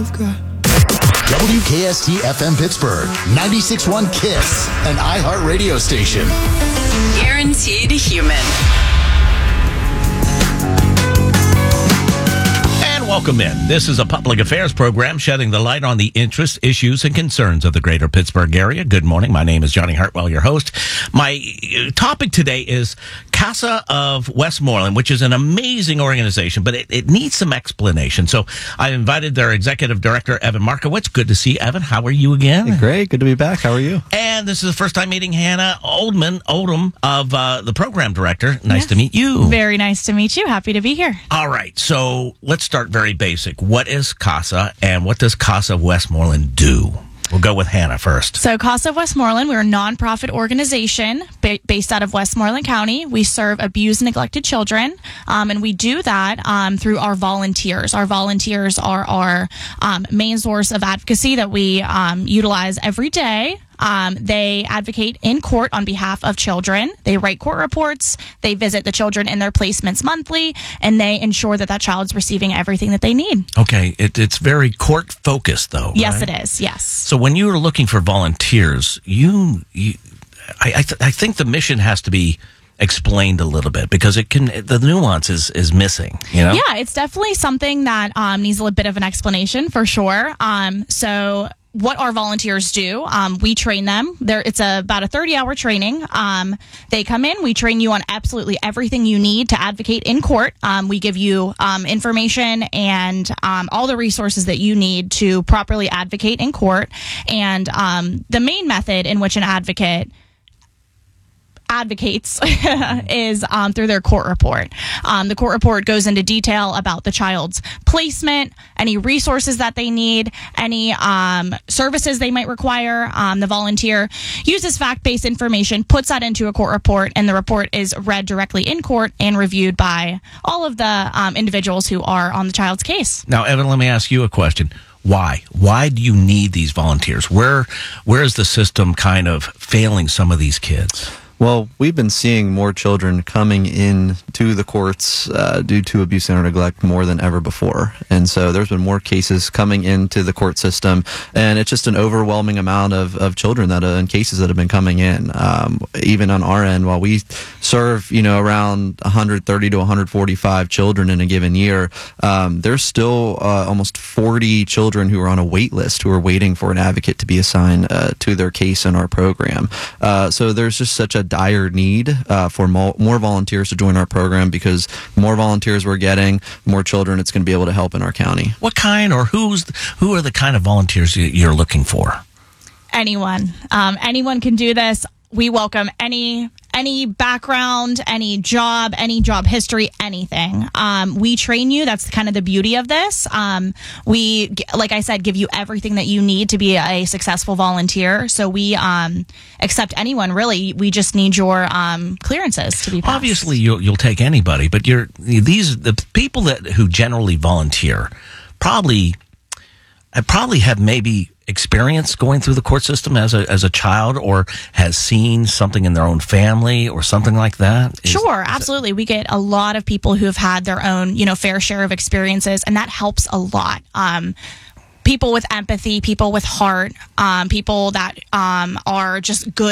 WKST FM Pittsburgh, 96.1 KISS, an iHeart radio station. Guaranteed human. Welcome in. This is a public affairs program shedding the light on the interests, issues, and concerns of the greater Pittsburgh area. Good morning. My name is Johnny Hartwell, your host. My topic today is Casa of Westmoreland, which is an amazing organization, but it needs some explanation. So I invited their executive director, Evan Markowitz. Good to see you, Evan. How are you again? Hey, great. Good to be back. How are you? And this is the first time meeting Hannah Oldham of the program director. Nice to meet you. Very nice to meet you. Happy to be here. All right. So let's start very basic. What is CASA and what does CASA of Westmoreland do? We'll go with Hannah first. So CASA of Westmoreland, we're a nonprofit organization based out of Westmoreland County. We serve abused and neglected children, and we do that through our volunteers. Our volunteers are our main source of advocacy that we utilize every day. They advocate in court on behalf of children. They write court reports. They visit the children in their placements monthly, and they ensure that that child's receiving everything that they need. Okay. It's very court focused, though. Yes, right? it is. Yes. So when you were looking for volunteers, I think the mission has to be explained a little bit because the nuance is missing, you know? Yeah, it's definitely something that needs a little bit of an explanation for sure. So what our volunteers do, we train them. It's about a 30-hour training. They come in, we train you on absolutely everything you need to advocate in court. We give you information and all the resources that you need to properly advocate in court. And the main method in which an advocate advocates is through their court report. The court report goes into detail about the child's placement, any resources that they need, any services they might require. The volunteer uses fact-based information, puts that into a court report, and the report is read directly in court and reviewed by all of the individuals who are on the child's case. Now, Evan, let me ask you a question. Why? Why do you need these volunteers? Where is the system kind of failing some of these kids? Well, we've been seeing more children coming in to the courts due to abuse and neglect more than ever before. And so there's been more cases coming into the court system, and it's just an overwhelming amount of children and cases that have been coming in. Even on our end, while we serve, around 130 to 145 children in a given year, there's still almost 40 children who are on a wait list who are waiting for an advocate to be assigned to their case in our program. So there's just such a dire need for more volunteers to join our program because more volunteers we're getting, more children it's going to be able to help in our county. What kind or who are the kind of volunteers you're looking for? Anyone. Anyone can do this. We welcome any background, any job history, anything. We train you. That's kind of the beauty of this. We, like I said, give you everything that you need to be a successful volunteer. So we accept anyone, really. We just need your clearances to be passed. Obviously, you'll take anybody, but the people who generally volunteer probably have maybe experience going through the court system as a child or has seen something in their own family or something like that? Sure, absolutely. We get a lot of people who have had their own, fair share of experiences, and that helps a lot. People with empathy, people with heart, people that are just good